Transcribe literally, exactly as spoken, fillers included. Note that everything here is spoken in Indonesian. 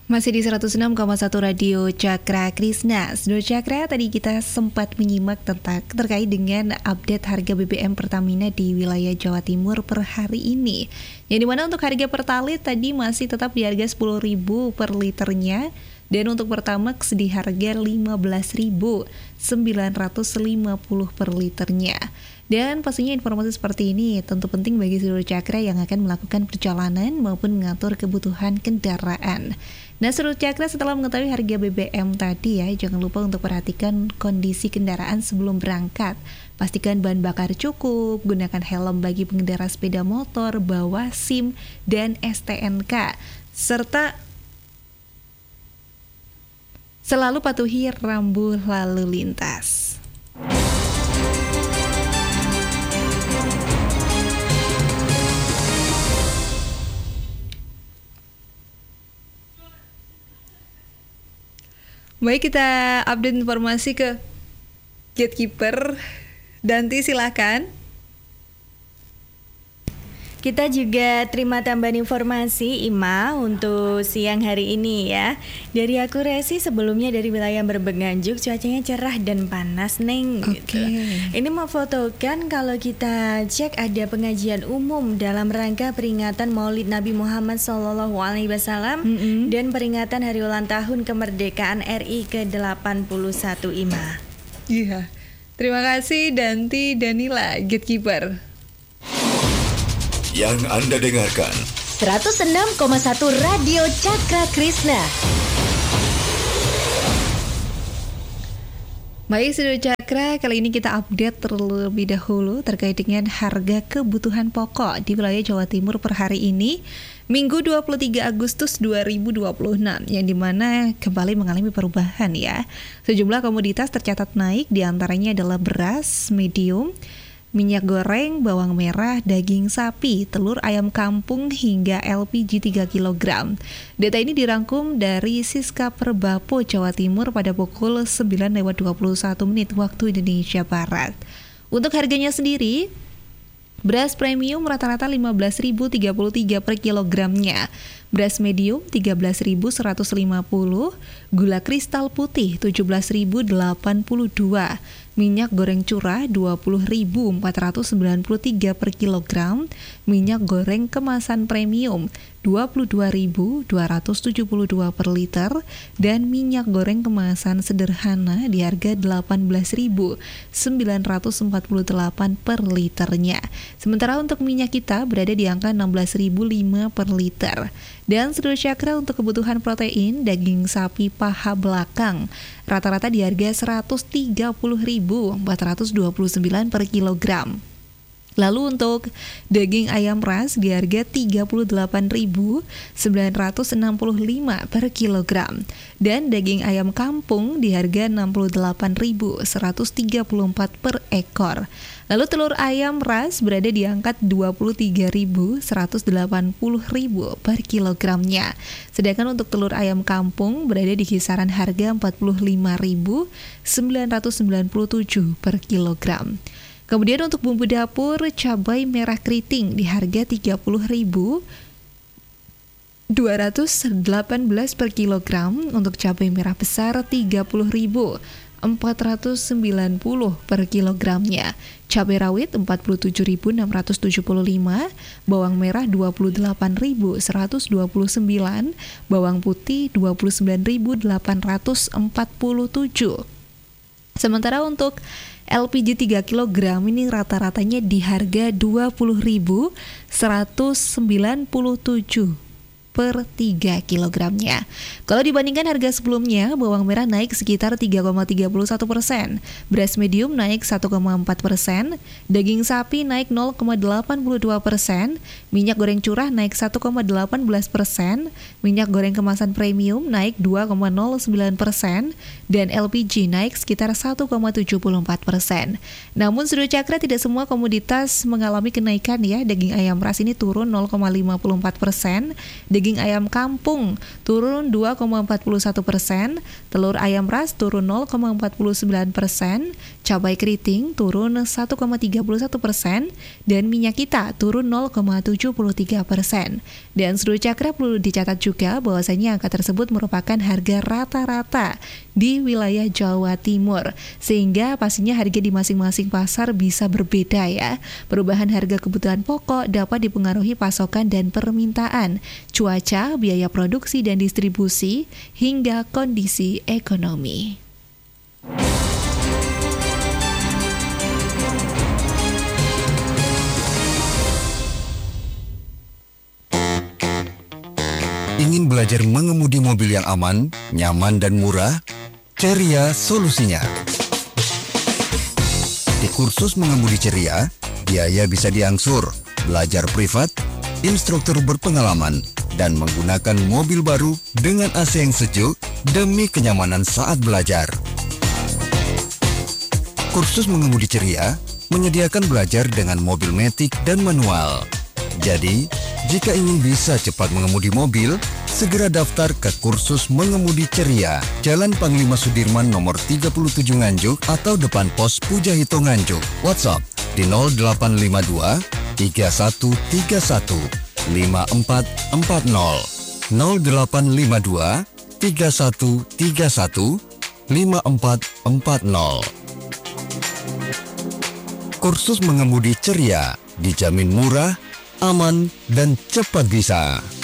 Masih di seratus enam koma satu Radio Cakra Krisna. Saudara Cakra, tadi kita sempat menyimak tentang terkait dengan update harga B B M Pertamina di wilayah Jawa Timur per hari ini. Yang dimana untuk harga Pertalite tadi masih tetap di harga sepuluh ribu per liternya. Dan untuk Pertamax di harga lima belas ribu sembilan ratus lima puluh per liternya. Dan pastinya informasi seperti ini tentu penting bagi seluruh Cakra yang akan melakukan perjalanan maupun mengatur kebutuhan kendaraan. Nah, seluruh Cakra setelah mengetahui harga B B M tadi ya, jangan lupa untuk perhatikan kondisi kendaraan sebelum berangkat. Pastikan bahan bakar cukup, gunakan helm bagi pengendara sepeda motor, bawa SIM dan S T N K, serta selalu patuhi rambu lalu lintas. Baik, kita update informasi ke Gatekeeper. Danti, silakan. Kita juga terima tambahan informasi Ima untuk siang hari ini ya. Dari aku Resi, sebelumnya dari wilayah Berbenganjuk cuacanya cerah dan panas Neng okay. gitu. Ini memfotokan kalau kita cek ada pengajian umum dalam rangka peringatan Maulid Nabi Muhammad shallallahu alaihi wasallam mm-hmm. dan peringatan hari ulang tahun kemerdekaan R I ke delapan puluh satu Ima. Iya. Terima kasih Danti Danila, Gatekeeper. Yang Anda dengarkan seratus enam koma satu Radio Cakra Krisna. Baik, Saudara Cakra, kali ini kita update terlebih dahulu terkait dengan harga kebutuhan pokok di wilayah Jawa Timur per hari ini, Minggu dua puluh tiga Agustus dua ribu dua puluh enam, yang dimana kembali mengalami perubahan ya. Sejumlah komoditas tercatat naik, diantaranya adalah beras medium, minyak goreng, bawang merah, daging sapi, telur ayam kampung, hingga L P G tiga kilogram. Data ini dirangkum dari Siska Perbapo Jawa Timur pada pukul sembilan lewat dua puluh satu menit waktu Indonesia Barat. Untuk harganya sendiri, beras premium rata-rata lima belas ribu tiga puluh tiga per kilogramnya, beras medium tiga belas ribu seratus lima puluh, gula kristal putih tujuh belas ribu delapan puluh dua, minyak goreng curah dua puluh ribu empat ratus sembilan puluh tiga per kilogram, minyak goreng kemasan premium dua puluh dua ribu dua ratus tujuh puluh dua per liter, dan minyak goreng kemasan sederhana di harga delapan belas ribu sembilan ratus empat puluh delapan per liternya. Sementara untuk minyak kita berada di angka enam belas ribu lima per liter. Dan seluruh Cakra, untuk kebutuhan protein, daging sapi paha belakang rata-rata di harga seratus tiga puluh ribu empat ratus dua puluh sembilan per kilogram. Lalu untuk daging ayam ras di harga tiga puluh delapan ribu sembilan ratus enam puluh lima per kilogram, dan daging ayam kampung di harga enam puluh delapan ribu seratus tiga puluh empat per ekor. Lalu telur ayam ras berada di angka dua puluh tiga ribu seratus delapan puluh ribu per kilogramnya. Sedangkan untuk telur ayam kampung berada di kisaran harga empat puluh lima ribu sembilan ratus sembilan puluh tujuh per kilogram. Kemudian untuk bumbu dapur, cabai merah keriting di harga tiga puluh ribu dua ratus delapan belas per kilogram, untuk cabai merah besar tiga puluh ribu empat ratus sembilan puluh per kilogramnya, cabai rawit empat puluh tujuh ribu enam ratus tujuh puluh lima, bawang merah dua puluh delapan ribu seratus dua puluh sembilan, bawang putih dua puluh sembilan ribu delapan ratus empat puluh tujuh. Sementara untuk L P G tiga kilogram ini rata-ratanya di harga dua puluh ribu seratus sembilan puluh tujuh per tiga kilogramnya. Kalau dibandingkan harga sebelumnya, bawang merah naik sekitar tiga koma tiga satu persen, beras medium naik satu koma empat persen, daging sapi naik nol koma delapan dua persen, minyak goreng curah naik satu koma delapan belas persen, minyak goreng kemasan premium naik dua koma nol sembilan persen, dan L P G naik sekitar satu koma tujuh empat persen. Namun Saudara Cakra, tidak semua komoditas mengalami kenaikan ya. Daging ayam ras ini turun nol koma lima empat persen, daging daging ayam kampung turun dua koma empat puluh satu persen, telur ayam ras turun nol koma empat puluh sembilan persen, cabai keriting turun satu koma tiga puluh satu persen, dan minyak kita turun nol koma tujuh puluh tiga persen. Dan seluruh Cakra perlu dicatat juga bahwasanya angka tersebut merupakan harga rata-rata di wilayah Jawa Timur, sehingga pastinya harga di masing-masing pasar bisa berbeda ya. Perubahan harga kebutuhan pokok dapat dipengaruhi pasokan dan permintaan, cuaca, biaya produksi dan distribusi, hingga kondisi ekonomi. Ingin belajar mengemudi mobil yang aman, nyaman dan murah? Ceria solusinya. Di kursus mengemudi Ceria, biaya bisa diangsur, belajar privat, instruktur berpengalaman, dan menggunakan mobil baru dengan A C yang sejuk demi kenyamanan saat belajar. Kursus mengemudi Ceria menyediakan belajar dengan mobil matic dan manual. Jadi, jika ingin bisa cepat mengemudi mobil, segera daftar ke kursus mengemudi Ceria, Jalan Panglima Sudirman nomor tiga puluh tujuh Nganjuk atau depan pos Pujahito Nganjuk. WhatsApp di nol delapan lima dua tiga satu tiga satu lima empat empat nol nol delapan lima dua tiga satu tiga satu lima empat empat nol. Kursus mengemudi Ceria dijamin murah, aman, dan cepat bisa.